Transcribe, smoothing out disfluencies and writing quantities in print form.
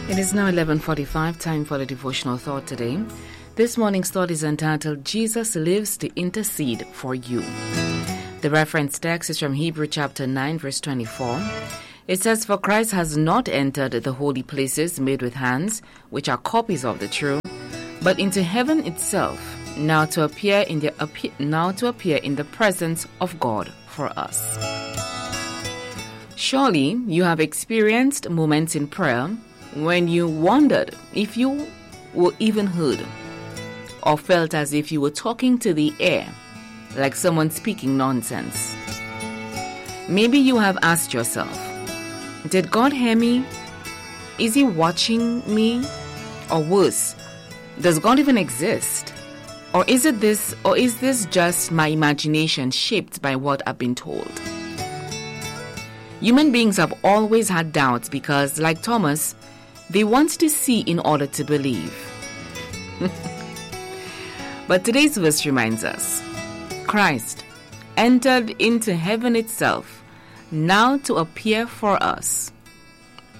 It is now 11:45, time for the devotional thought today. This morning's thought is entitled, Jesus Lives to Intercede for You. The reference text is from Hebrews chapter 9, verse 24. It says, For Christ has not entered the holy places made with hands, which are copies of the true, but into heaven itself, now to appear in the presence of God for us. Surely you have experienced moments in prayer when you wondered if you were even heard, or felt as if you were talking to the air, like someone speaking nonsense. Maybe you have asked yourself, did God hear me? Is He watching me? Or worse, does God even exist? Or is this just my imagination shaped by what I've been told? Human beings have always had doubts because, like Thomas, they want to see in order to believe. But today's verse reminds us, Christ entered into heaven itself, now to appear for us.